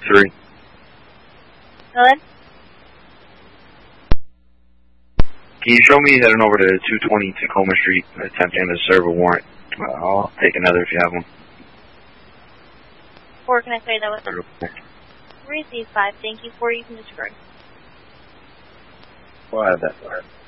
3. Go ahead. Can you show me heading over to 220 Tacoma Street, attempting to serve a warrant? I'll take another if you have one. 4, can I say that was? Receive 5, thank you. 4, you can disregard. Well, I have that.